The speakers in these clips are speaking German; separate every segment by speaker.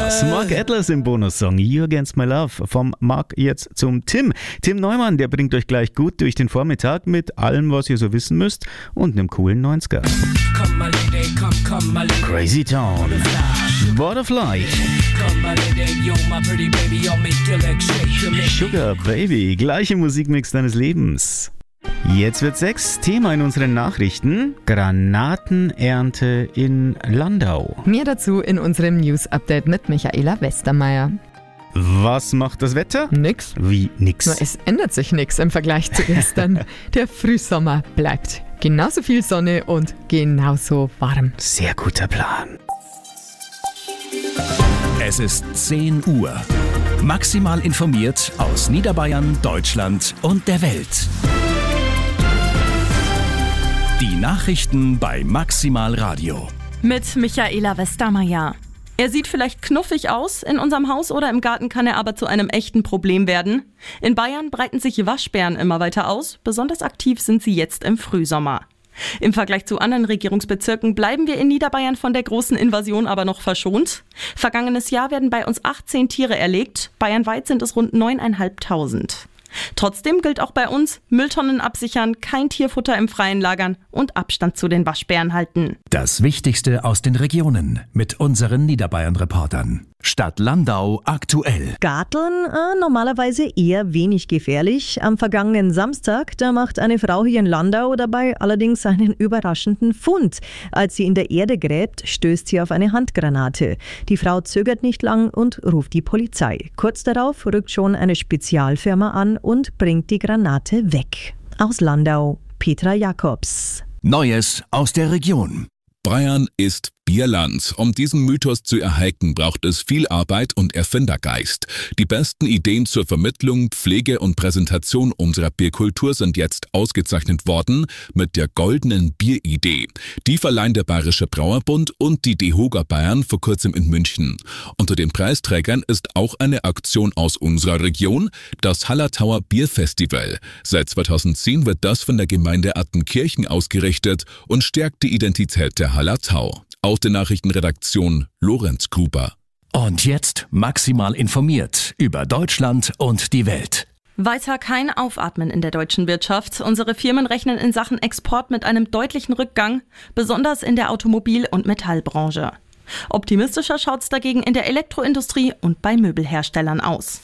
Speaker 1: war's. Mark Atlas im Bonussong You Against My Love. Vom Mark jetzt zum Tim. Tim Neumann, der bringt euch gleich gut durch den Vormittag mit allem, was ihr so wissen müsst und einem coolen 90er. Crazy Town. Butterfly. Sugar Baby. Gleiche Musikmix deines Lebens. Jetzt wird 6. Thema in unseren Nachrichten. Granatenernte in Landau.
Speaker 2: Mehr dazu in unserem News-Update mit Michaela Westermeier.
Speaker 1: Was macht das Wetter?
Speaker 2: Nix.
Speaker 1: Wie nix?
Speaker 2: Nur es ändert sich nichts im Vergleich zu gestern. Der Frühsommer bleibt. Genauso viel Sonne und genauso warm.
Speaker 1: Sehr guter Plan.
Speaker 3: Es ist 10 Uhr. Maximal informiert aus Niederbayern, Deutschland und der Welt. Die Nachrichten bei Maximal Radio.
Speaker 4: Mit Michaela Westermeier. Er sieht vielleicht knuffig aus, in unserem Haus oder im Garten kann er aber zu einem echten Problem werden. In Bayern breiten sich Waschbären immer weiter aus, besonders aktiv sind sie jetzt im Frühsommer. Im Vergleich zu anderen Regierungsbezirken bleiben wir in Niederbayern von der großen Invasion aber noch verschont. Vergangenes Jahr werden bei uns 18 Tiere erlegt, bayernweit sind es rund 9.500. Trotzdem gilt auch bei uns, Mülltonnen absichern, kein Tierfutter im Freien lagern und Abstand zu den Waschbären halten.
Speaker 3: Das Wichtigste aus den Regionen mit unseren Niederbayern-Reportern. Stadt Landau aktuell.
Speaker 5: Garteln normalerweise eher wenig gefährlich. Am vergangenen Samstag, da macht eine Frau hier in Landau dabei allerdings einen überraschenden Fund. Als sie in der Erde gräbt, stößt sie auf eine Handgranate. Die Frau zögert nicht lang und ruft die Polizei. Kurz darauf rückt schon eine Spezialfirma an und bringt die Granate weg. Aus Landau, Petra Jakobs.
Speaker 3: Neues aus der Region.
Speaker 6: Bayern ist Bierland. Um diesen Mythos zu erhalten, braucht es viel Arbeit und Erfindergeist. Die besten Ideen zur Vermittlung, Pflege und Präsentation unserer Bierkultur sind jetzt ausgezeichnet worden mit der goldenen Bieridee. Die verleihen der Bayerische Brauerbund und die DEHOGA Bayern vor kurzem in München. Unter den Preisträgern ist auch eine Aktion aus unserer Region, das Hallertauer Bierfestival. Seit 2010 wird das von der Gemeinde Attenkirchen ausgerichtet und stärkt die Identität der Hallertau. Aus der Nachrichtenredaktion Lorenz Gruber.
Speaker 3: Und jetzt maximal informiert über Deutschland und die Welt.
Speaker 4: Weiter kein Aufatmen in der deutschen Wirtschaft. Unsere Firmen rechnen in Sachen Export mit einem deutlichen Rückgang, besonders in der Automobil- und Metallbranche. Optimistischer schaut es dagegen in der Elektroindustrie und bei Möbelherstellern aus.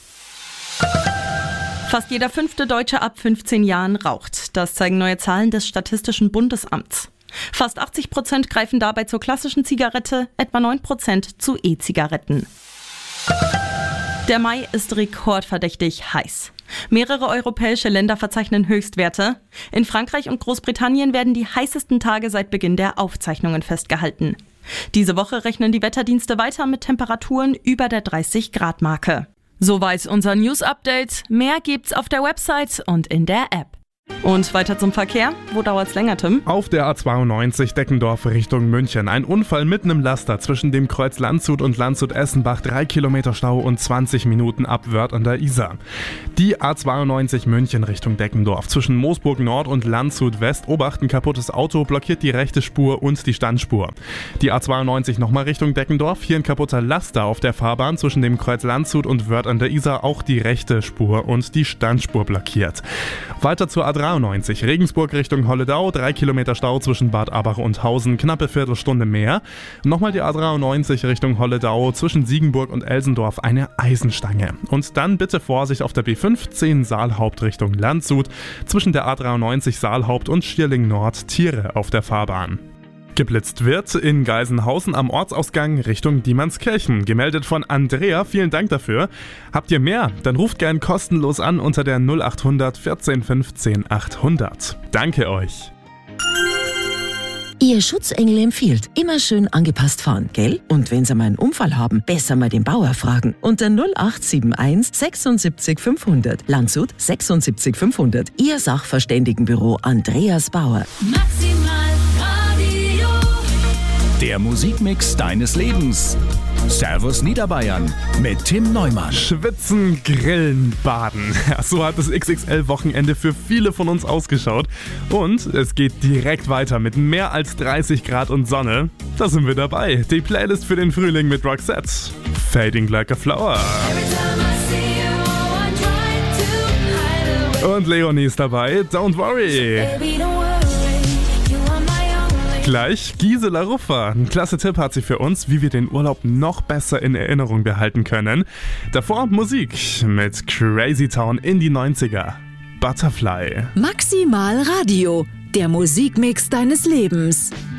Speaker 4: Fast jeder 5. Deutsche ab 15 Jahren raucht. Das zeigen neue Zahlen des Statistischen Bundesamts. Fast 80% greifen dabei zur klassischen Zigarette, etwa 9% zu E-Zigaretten. Der Mai ist rekordverdächtig heiß. Mehrere europäische Länder verzeichnen Höchstwerte. In Frankreich und Großbritannien werden die heißesten Tage seit Beginn der Aufzeichnungen festgehalten. Diese Woche rechnen die Wetterdienste weiter mit Temperaturen über der 30-Grad-Marke. Soweit unser News-Update. Mehr gibt's auf der Website und in der App. Und weiter zum Verkehr. Wo dauert's länger, Tim?
Speaker 7: Auf der A92 Deckendorf Richtung München. Ein Unfall mitten im Laster zwischen dem Kreuz Landshut und Landshut-Essenbach. 3 Kilometer Stau und 20 Minuten ab Wörth an der Isar. Die A92 München Richtung Deckendorf. Zwischen Moosburg Nord und Landshut West. Obacht, ein kaputtes Auto blockiert die rechte Spur und die Standspur. Die A92 nochmal Richtung Deckendorf. Hier ein kaputter Laster auf der Fahrbahn zwischen dem Kreuz Landshut und Wörth an der Isar. Auch die rechte Spur und die Standspur blockiert. Weiter zur A93 Regensburg Richtung Holledau, 3 Kilometer Stau zwischen Bad Abach und Hausen, knappe Viertelstunde mehr. Nochmal die A93 Richtung Holledau, zwischen Siegenburg und Elsendorf eine Eisenstange. Und dann bitte Vorsicht auf der B15 Saalhaupt Richtung Landshut, zwischen der A93 Saalhaupt und Schierling Nord Tiere auf der Fahrbahn. Geblitzt wird in Geisenhausen am Ortsausgang Richtung Diemannskirchen. Gemeldet von Andrea, vielen Dank dafür. Habt ihr mehr? Dann ruft gern kostenlos an unter der 0800 14 15 800. Danke euch.
Speaker 8: Ihr Schutzengel empfiehlt, immer schön angepasst fahren, gell? Und wenn Sie mal einen Unfall haben, besser mal den Bauer fragen. Unter 0871 76 500. Landshut 76 500. Ihr Sachverständigenbüro Andreas Bauer.
Speaker 3: Der Musikmix deines Lebens. Servus Niederbayern mit Tim Neumann.
Speaker 7: Schwitzen, Grillen, Baden. Ja, so hat das XXL-Wochenende für viele von uns ausgeschaut. Und es geht direkt weiter mit mehr als 30 Grad und Sonne. Da sind wir dabei. Die Playlist für den Frühling mit Roxette. Fading Like a Flower. Und Leonie ist dabei, Don't Worry. Gleich Gisela Ruffer. Ein klasse Tipp hat sie für uns, wie wir den Urlaub noch besser in Erinnerung behalten können. Davor Musik mit Crazy Town in die 90er. Butterfly.
Speaker 9: Maximal Radio, der Musikmix deines Lebens.